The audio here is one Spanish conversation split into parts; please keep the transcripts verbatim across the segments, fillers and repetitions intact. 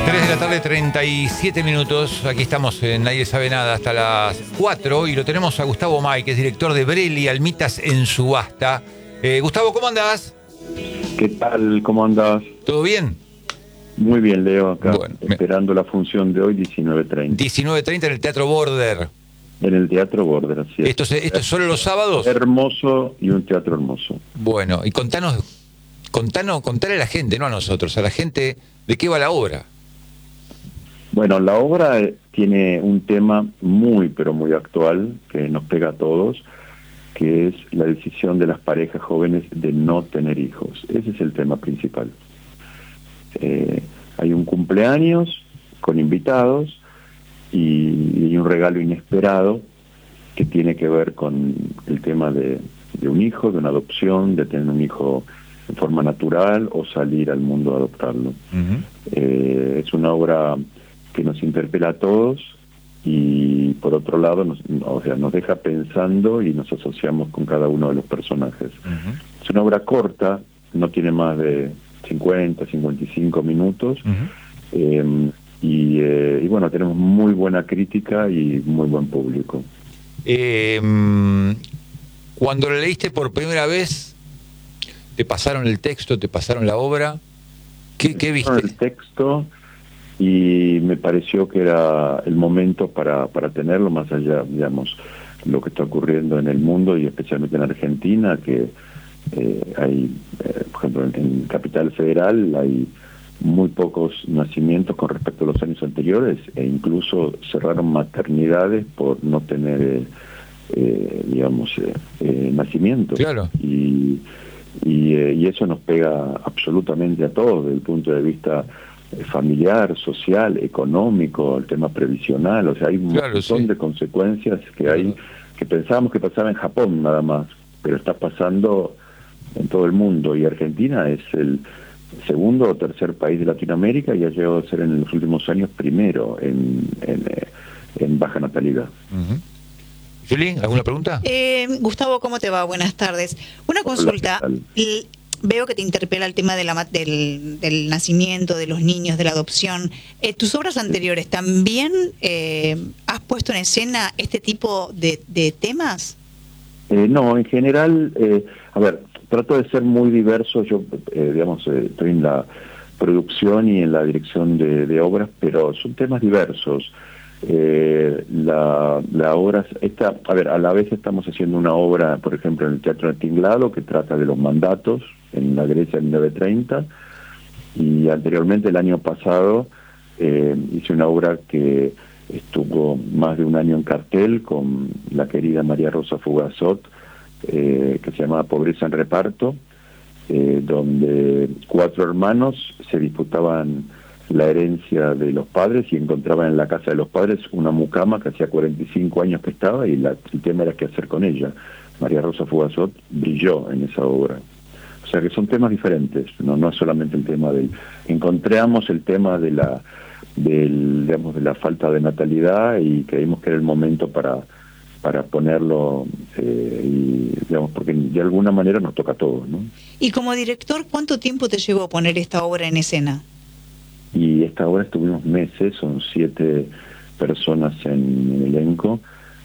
tres de la tarde, treinta y siete minutos. Aquí estamos en Nadie Sabe Nada hasta las cuatro y lo tenemos a Gustavo May, que es director de Brelli, Almitas en Subasta. Eh, Gustavo, ¿cómo andás? ¿Qué tal? ¿Cómo andás? ¿Todo bien? Muy bien, Leo, acá, Bueno, esperando me... la función de hoy, diecinueve treinta. diecinueve treinta en el Teatro Border. En el Teatro Border, así es. ¿Esto, ¿Esto es solo los sábados? Hermoso y un teatro hermoso. Bueno, y contanos, contanos, contale a la gente, no a nosotros, a la gente, ¿de qué va la obra? Bueno, la obra tiene un tema muy, pero muy actual, que nos pega a todos, que es la decisión de las parejas jóvenes de no tener hijos. Ese es el tema principal. Eh, hay un cumpleaños con invitados y, y un regalo inesperado que tiene que ver con el tema de, de un hijo, de una adopción, de tener un hijo en forma natural o salir al mundo a adoptarlo. Uh-huh. Eh, es una obra que nos interpela a todos y por otro lado nos, o sea, nos deja pensando y nos asociamos con cada uno de los personajes. Uh-huh. Es una obra corta, no tiene más de cincuenta, cincuenta y cinco minutos. Uh-huh. eh, y, eh, y bueno, tenemos muy buena crítica y muy buen público. Eh, cuando lo leíste por primera vez, ¿te pasaron el texto, te pasaron la obra? ¿Qué, qué viste? El texto, y me pareció que era el momento para, para tenerlo, más allá, digamos, lo que está ocurriendo en el mundo y especialmente en Argentina, que eh, hay, eh, por ejemplo, en, en Capital Federal hay muy pocos nacimientos con respecto a los años anteriores, e incluso cerraron maternidades por no tener, eh, eh, digamos, eh, eh, nacimientos. Claro. Y, y, eh, y eso nos pega absolutamente a todos, desde el punto de vista familiar, social, económico, el tema previsional, o sea, hay un claro, montón sí. de consecuencias que hay, que pensábamos que pasaba en Japón nada más, pero está pasando en todo el mundo, y Argentina es el segundo o tercer país de Latinoamérica y ha llegado a ser en los últimos años primero en, en, en baja natalidad. Uh-huh. Juli, ¿alguna pregunta? Eh, Gustavo, ¿cómo te va? Buenas tardes. Una consulta. Hola, veo que te interpela el tema de la, del, del nacimiento, de los niños, de la adopción. Eh, ¿Tus obras anteriores también eh, has puesto en escena este tipo de, de temas? Eh, no, en general, eh, a ver, trato de ser muy diverso. Yo, eh, digamos, eh, estoy en la producción y en la dirección de, de obras, pero son temas diversos. Eh, la, la obra, esta, a ver, a la vez estamos haciendo una obra, por ejemplo, en el Teatro del Tinglado, que trata de los mandatos en la Grecia del mil novecientos treinta, y anteriormente, el año pasado, eh, hice una obra que estuvo más de un año en cartel con la querida María Rosa Fugazot, eh, que se llamaba Pobreza en Reparto, eh, donde cuatro hermanos se disputaban la herencia de los padres y encontraban en la casa de los padres una mucama que hacía cuarenta y cinco años que estaba, y la, el tema era qué hacer con ella. María Rosa Fugazot brilló en esa obra. O sea que son temas diferentes, no, no es solamente el tema del... Encontramos el tema de la, del, digamos, de la falta de natalidad y creímos que era el momento para, para ponerlo, eh, y, digamos, porque de alguna manera nos toca a todos, ¿no? Y como director, ¿cuánto tiempo te llevó a poner esta obra en escena? Y esta obra estuvimos meses, son siete personas en el elenco,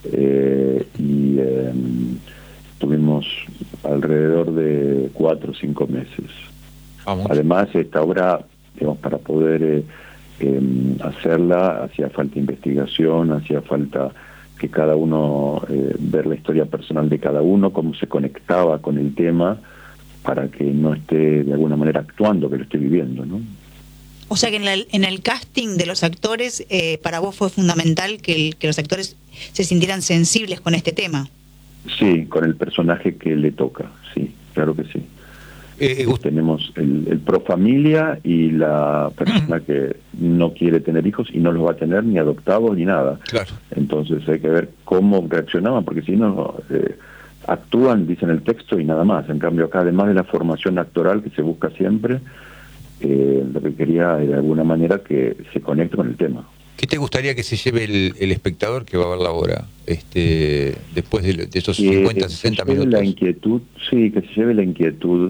eh, y eh, tuvimos alrededor de cuatro o cinco meses. Vamos. Además, esta obra, digamos, para poder eh, eh, hacerla, hacía falta investigación, hacía falta que cada uno, eh, ver la historia personal de cada uno, cómo se conectaba con el tema, para que no esté de alguna manera actuando, que lo esté viviendo, ¿no? O sea que en, la, en el casting de los actores, eh, para vos fue fundamental que, el, que los actores se sintieran sensibles con este tema. Sí, con el personaje que le toca, sí, claro que sí. Eh, Tenemos el, el pro familia y la persona que no quiere tener hijos y no los va a tener ni adoptados ni nada. Claro. Entonces hay que ver cómo reaccionaban, porque si no, eh, actúan, dicen el texto y nada más. En cambio acá, además de la formación actoral que se busca siempre, Eh, lo que quería de alguna manera que se conecte con el tema. ¿Qué te gustaría que se lleve el, el espectador que va a ver la obra este, después de, de esos cincuenta, eh, sesenta minutos? La inquietud, sí, que se lleve la inquietud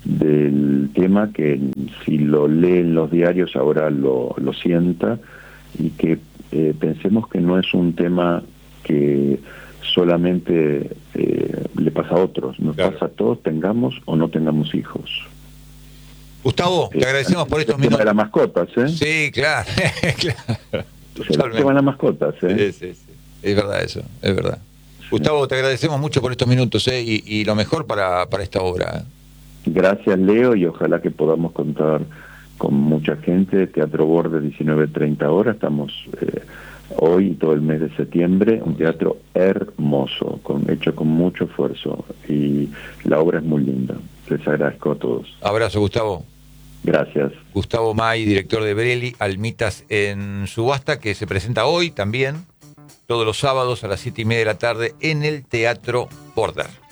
del tema, que si lo lee en los diarios ahora lo, lo sienta, y que eh, pensemos que no es un tema que solamente eh, le pasa a otros, nos claro. pasa a todos, tengamos o no tengamos hijos. Gustavo, te agradecemos por estos el tema minutos. de las mascotas, ¿eh? Sí, claro, claro. O sea, el tema de las mascotas, ¿eh? Sí, sí, sí. Es verdad eso, es verdad. Sí. Gustavo, te agradecemos mucho por estos minutos, ¿eh? y, y lo mejor para, para esta obra. ¿eh? Gracias, Leo, y ojalá que podamos contar con mucha gente. Teatro Borde, diecinueve treinta horas. Estamos eh, hoy y todo el mes de septiembre. Un teatro hermoso, con, hecho con mucho esfuerzo. Y la obra es muy linda. Les agradezco a todos. Abrazo, Gustavo. Gracias. Gustavo May, director de Brelli, Almitas en Subasta, que se presenta hoy también, todos los sábados a las siete y media de la tarde en el Teatro Border.